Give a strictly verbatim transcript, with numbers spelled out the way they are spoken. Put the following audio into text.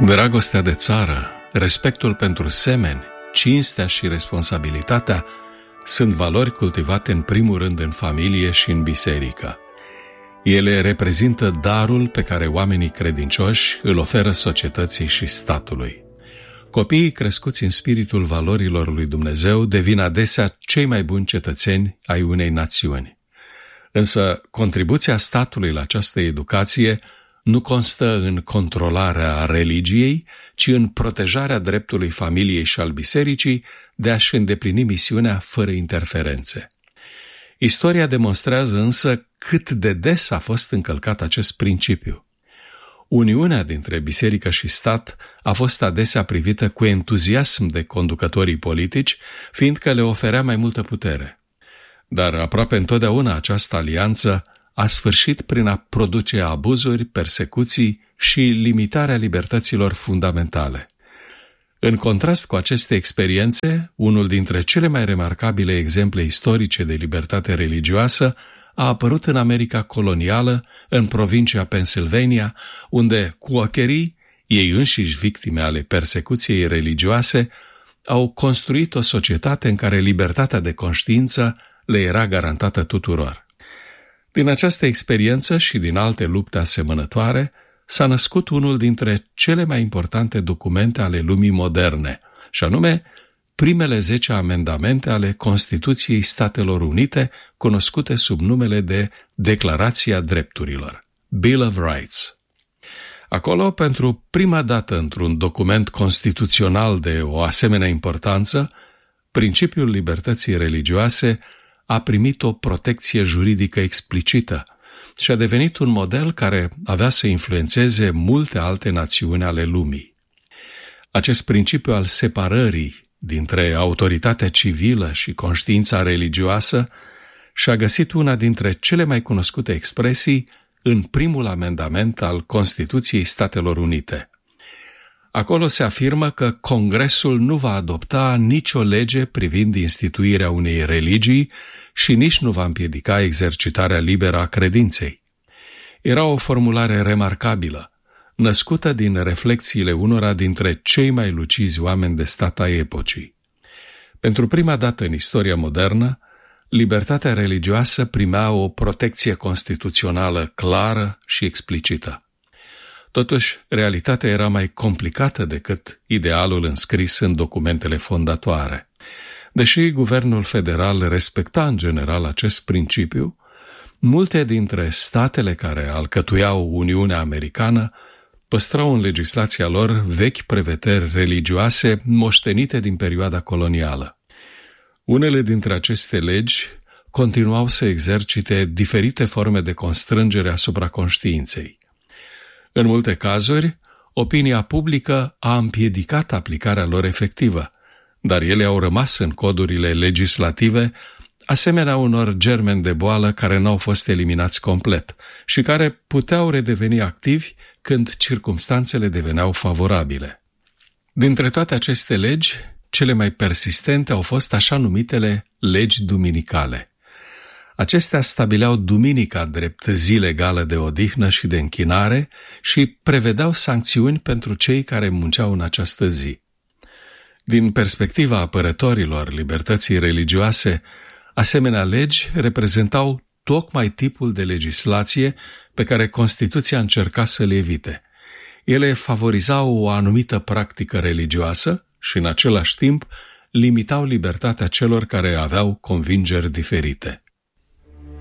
Dragostea de țară, respectul pentru semeni, cinstea și responsabilitatea sunt valori cultivate în primul rând în familie și în biserică. Ele reprezintă darul pe care oamenii credincioși îl oferă societății și statului. Copiii crescuți în spiritul valorilor lui Dumnezeu devin adesea cei mai buni cetățeni ai unei națiuni. Însă, contribuția statului la această educație nu constă în controlarea religiei, ci în protejarea dreptului familiei și al bisericii de a-și îndeplini misiunea fără interferențe. Istoria demonstrează însă cât de des a fost încălcat acest principiu. Uniunea dintre biserică și stat a fost adesea privită cu entuziasm de conducătorii politici, fiindcă le oferea mai multă putere. Dar aproape întotdeauna această alianță a sfârșit prin a produce abuzuri, persecuții și limitarea libertăților fundamentale. În contrast cu aceste experiențe, unul dintre cele mai remarcabile exemple istorice de libertate religioasă a apărut în America colonială, în provincia Pennsylvania, unde cuocherii, ei înșiși victime ale persecuției religioase, au construit o societate în care libertatea de conștiință le era garantată tuturor. Din această experiență și din alte lupte asemănătoare s-a născut unul dintre cele mai importante documente ale lumii moderne, și anume primele zece amendamente ale Constituției Statelor Unite, cunoscute sub numele de Declarația Drepturilor, Bill of Rights. Acolo, pentru prima dată într-un document constituțional de o asemenea importanță, principiul libertății religioase a primit o protecție juridică explicită și a devenit un model care avea să influențeze multe alte națiuni ale lumii. Acest principiu al separării dintre autoritatea civilă și conștiința religioasă și-a găsit una dintre cele mai cunoscute expresii în primul amendament al Constituției Statelor Unite. Acolo se afirmă că Congresul nu va adopta nicio lege privind instituirea unei religii și nici nu va împiedica exercitarea liberă a credinței. Era o formulare remarcabilă, născută din reflexiile unora dintre cei mai lucizi oameni de stat ai epocii. Pentru prima dată în istoria modernă, libertatea religioasă primea o protecție constituțională clară și explicită. Totuși, realitatea era mai complicată decât idealul înscris în documentele fondatoare. Deși guvernul federal respecta în general acest principiu, multe dintre statele care alcătuiau Uniunea Americană păstrau în legislația lor vechi prevederi religioase moștenite din perioada colonială. Unele dintre aceste legi continuau să exercite diferite forme de constrângere asupra conștiinței. În multe cazuri, opinia publică a împiedicat aplicarea lor efectivă, dar ele au rămas în codurile legislative, asemenea unor germeni de boală care n-au fost eliminați complet și care puteau redeveni activi când circumstanțele deveneau favorabile. Dintre toate aceste legi, cele mai persistente au fost așa numitele legi duminicale. Acestea stabileau duminica drept zi legală de odihnă și de închinare și prevedeau sancțiuni pentru cei care munceau în această zi. Din perspectiva apărătorilor libertății religioase, asemenea legi reprezentau tocmai tipul de legislație pe care Constituția încerca să le evite. Ele favorizau o anumită practică religioasă și, în același timp, limitau libertatea celor care aveau convingeri diferite.